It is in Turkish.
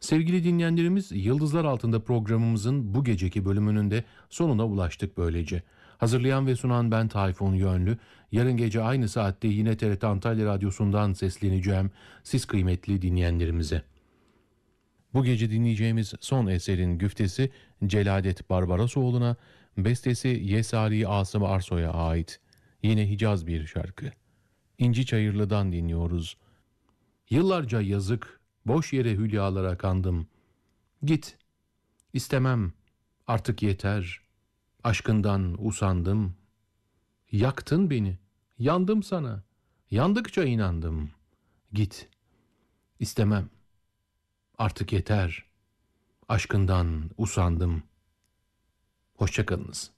Sevgili dinleyenlerimiz, Yıldızlar Altında programımızın bu geceki bölümünün de sonuna ulaştık böylece. Hazırlayan ve sunan ben Tayfun Yönlü. Yarın gece aynı saatte yine TRT Antalya Radyosu'ndan sesleneceğim siz kıymetli dinleyenlerimize. Bu gece dinleyeceğimiz son eserin güftesi Celadet Barbarasoğlu'na, bestesi Yesari Asım Arsoy'a ait. Yine Hicaz bir şarkı. İnci Çayırlı'dan dinliyoruz. Yıllarca yazık, boş yere hülyalara kandım. Git, istemem, artık yeter. Aşkından usandım. Yaktın beni, yandım sana. Yandıkça inandım. Git, istemem, artık yeter. Aşkından usandım. Hoşça kalınız.